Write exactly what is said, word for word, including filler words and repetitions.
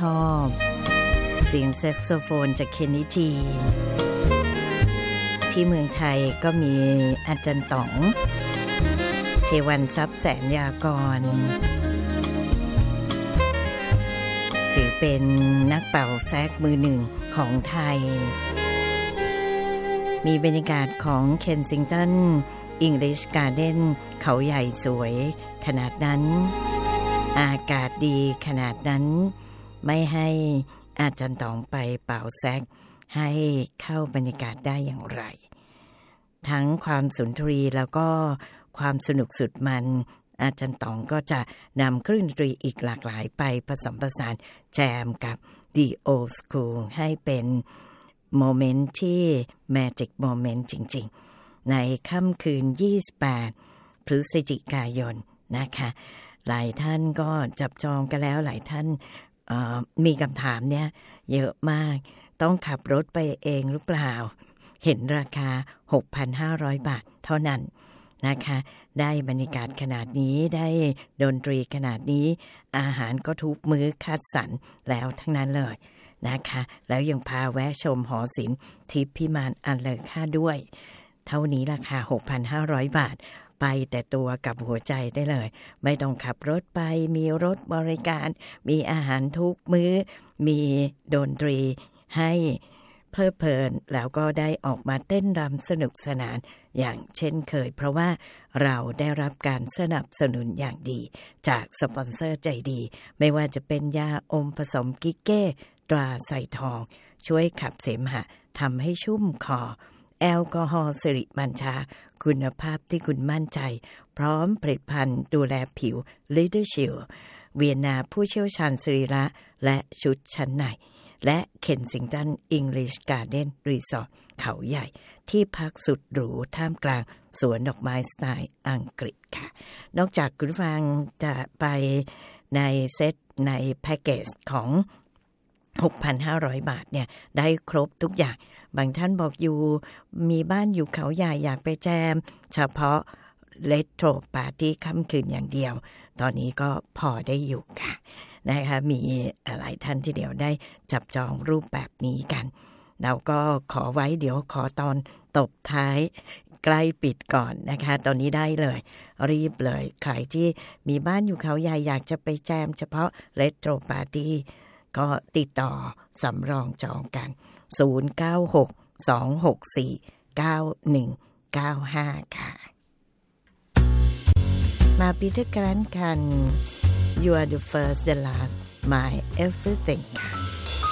อบเสียงแซกโซโฟนจากเคนนิจีที่เมืองไทยก็มีอาจารย์ต๋องเทวันทรัพย์แสนยากรถือเป็นนักเป่าแซกมือหนึ่งของไทยมีบรรยากาศของเคนซิงตันอิงลิชการ์เด้นเขาใหญ่สวยขนาดนั้นอากาศดีขนาดนั้นไม่ให้อาจารย์ต๋องไปเป่าแซกให้เข้าบรรยากาศได้อย่างไรทั้งความสุนทรีแล้วก็ความสนุกสุดมันอาจารย์ต๋องก็จะนำเครื่องดนตรีอีกหลากหลายไปผสมผสานแจมกับ The Old School ให้เป็นโมเมนต์ที่ Magic Moment จริงๆในค่ำคืนยี่สิบแปดพฤศจิกายนนะคะหลายท่านก็จับจองกันแล้วหลายท่านมีคำถามเนี่ยเยอะมากต้องขับรถไปเองหรือเปล่าเห็นราคา หกพันห้าร้อย บาทเท่านั้นนะคะได้บรรยากาศขนาดนี้ได้ดนตรีขนาดนี้อาหารก็ทุกมื้อคัดสรรแล้วทั้งนั้นเลยนะคะแล้วยังพาแวะชมหอศิลป์ทิพย์พิมานอันเลอค่าด้วยเท่านี้ราคา หกพันห้าร้อย บาทไปแต่ตัวกับหัวใจได้เลยไม่ต้องขับรถไปมีรถบริการมีอาหารทุกมื้อมีดนตรีให้เพลิดเพลินแล้วก็ได้ออกมาเต้นรำสนุกสนานอย่างเช่นเคยเพราะว่าเราได้รับการสนับสนุนอย่างดีจากสปอนเซอร์ใจดีไม่ว่าจะเป็นยาอมผสมกิเก้ตราใส่ทองช่วยขับเสมหะทำให้ชุ่มคอแอลกอฮอล์สิริบัญชาคุณภาพที่คุณมั่นใจพร้อมผลิตภัณฑ์ดูแลผิว Leader Shield เวียนนาผู้เชี่ยวชาญสรีระและชุดชั้นในและเคนซิงตันอิงลิชการ์เด้นรีสอร์ทเขาใหญ่ที่พักสุดหรูท่ามกลางสวนดอกไม้สไตล์อังกฤษค่ะนอกจากคุณฟังจะไปในเซตในแพ็กเกจของ หกพันห้าร้อย บาทเนี่ยได้ครบทุกอย่างบางท่านบอกอยู่มีบ้านอยู่เขาใหญ่อยากไปแจมเฉพาะเลโทรปาร์ตี้ค่ำคืนอย่างเดียวตอนนี้ก็พอได้อยู่ค่ะนะคะมีหลายท่านที่เดียวได้จับจองรูปแบบนี้กันเราก็ขอไว้เดี๋ยวขอตอนตบท้ายใกล้ปิดก่อนนะคะตอนนี้ได้เลยรีบเลยใครที่มีบ้านอยู่เขาใหญ่อยากจะไปแจมเฉพาะเลโทรปาร์ตี้ก็ติดต่อสำรองจองกันศูนย์ เก้า หก สอง หก สี่ เก้า หนึ่ง เก้า ห้าค่ะมาปีเตอร์แกรนท์กัน You are the first the last my everything ค่ะ